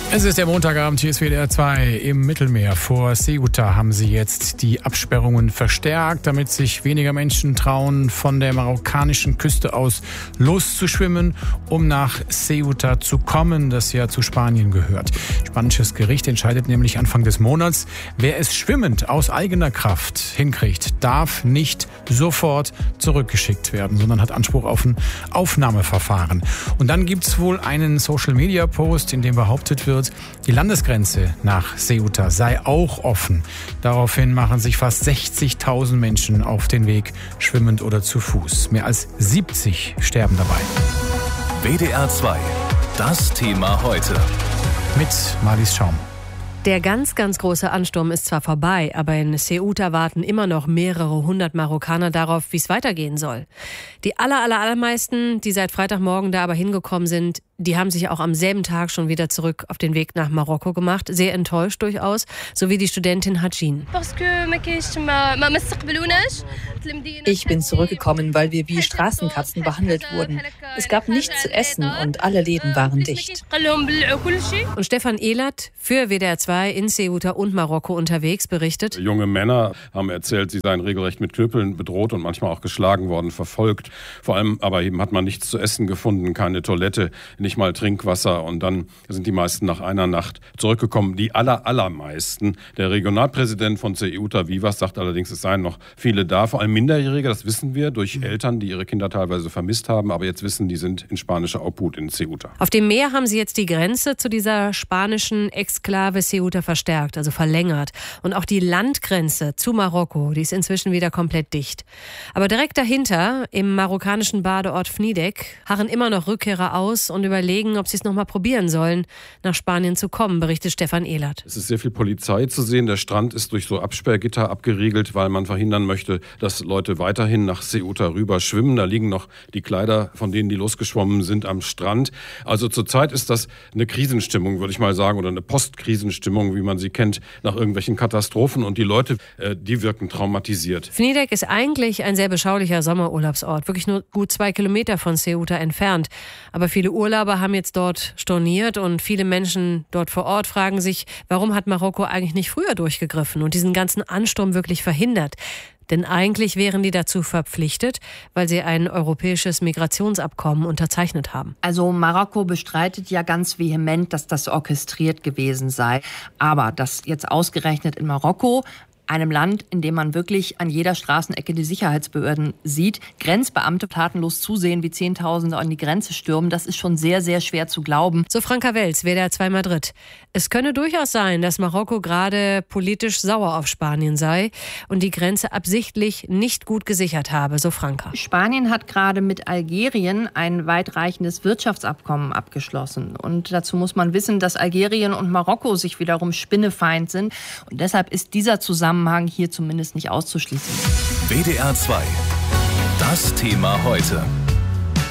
Es ist der Montagabend, hier ist WDR 2 im Mittelmeer. Vor Ceuta haben sie jetzt die Absperrungen verstärkt, damit sich weniger Menschen trauen, von der marokkanischen Küste aus loszuschwimmen, um nach Ceuta zu kommen, das ja zu Spanien gehört. Spanisches Gericht entscheidet nämlich Anfang des Monats, wer es schwimmend aus eigener Kraft hinkriegt, darf nicht sofort zurückgeschickt werden, sondern hat Anspruch auf ein Aufnahmeverfahren. Und dann gibt's wohl einen Social-Media-Post, in dem behauptet wird, die Landesgrenze nach Ceuta sei auch offen. Daraufhin machen sich fast 60.000 Menschen auf den Weg, schwimmend oder zu Fuß. Mehr als 70 sterben dabei. WDR 2, das Thema heute. Mit Marlies Schaum. Der ganz, ganz große Ansturm ist zwar vorbei, aber in Ceuta warten immer noch mehrere hundert Marokkaner darauf, wie es weitergehen soll. Die allermeisten, die seit Freitagmorgen da aber hingekommen sind, die haben sich auch am selben Tag schon wieder zurück auf den Weg nach Marokko gemacht. Sehr enttäuscht durchaus, so wie die Studentin Hajin. Ich bin zurückgekommen, weil wir wie Straßenkatzen behandelt wurden. Es gab nichts zu essen und alle Läden waren dicht. Und Stefan Ehlert, für WDR 2 in Ceuta und Marokko unterwegs, berichtet: Junge Männer haben erzählt, sie seien regelrecht mit Knüppeln bedroht und manchmal auch geschlagen worden, verfolgt. Vor allem aber eben hat man nichts zu essen gefunden, keine Toilette, nicht mal Trinkwasser. Und dann sind die meisten nach einer Nacht zurückgekommen. Die allermeisten. Der Regionalpräsident von Ceuta, Vivas, sagt allerdings, es seien noch viele da, vor allem Minderjährige, das wissen wir, durch Eltern, die ihre Kinder teilweise vermisst haben. Aber jetzt wissen, die sind in spanischer Obhut in Ceuta. Auf dem Meer haben sie jetzt die Grenze zu dieser spanischen Exklave Ceuta verstärkt, also verlängert. Und auch die Landgrenze zu Marokko, die ist inzwischen wieder komplett dicht. Aber direkt dahinter, im marokkanischen Badeort Fnidek, harren immer noch Rückkehrer aus und überlegen, ob sie es noch mal probieren sollen, nach Spanien zu kommen, berichtet Stefan Ehlert. Es ist sehr viel Polizei zu sehen. Der Strand ist durch so Absperrgitter abgeriegelt, weil man verhindern möchte, dass Leute weiterhin nach Ceuta rüber schwimmen. Da liegen noch die Kleider, von denen die losgeschwommen sind, am Strand. Also zurzeit ist das eine Krisenstimmung, würde ich mal sagen, oder eine Postkrisenstimmung, wie man sie kennt, nach irgendwelchen Katastrophen. Und die Leute, die wirken traumatisiert. Fnidek ist eigentlich ein sehr beschaulicher Sommerurlaubsort, wirklich nur gut 2 Kilometer von Ceuta entfernt. Aber viele Urlauber haben jetzt dort storniert und viele Menschen dort vor Ort fragen sich, warum hat Marokko eigentlich nicht früher durchgegriffen und diesen ganzen Ansturm wirklich verhindert? Denn eigentlich wären die dazu verpflichtet, weil sie ein europäisches Migrationsabkommen unterzeichnet haben. Also Marokko bestreitet ja ganz vehement, dass das orchestriert gewesen sei. Aber dass jetzt ausgerechnet in Marokko, einem Land, in dem man wirklich an jeder Straßenecke die Sicherheitsbehörden sieht, Grenzbeamte tatenlos zusehen, wie Zehntausende an die Grenze stürmen, das ist schon sehr, sehr schwer zu glauben. So Franka Welz, WDR 2 Madrid. Es könne durchaus sein, dass Marokko gerade politisch sauer auf Spanien sei und die Grenze absichtlich nicht gut gesichert habe, so Franka. Spanien hat gerade mit Algerien ein weitreichendes Wirtschaftsabkommen abgeschlossen. Und dazu muss man wissen, dass Algerien und Marokko sich wiederum spinnefeind sind. Und deshalb ist dieser Zusammenhang hier zumindest nicht auszuschließen. WDR 2, das Thema heute.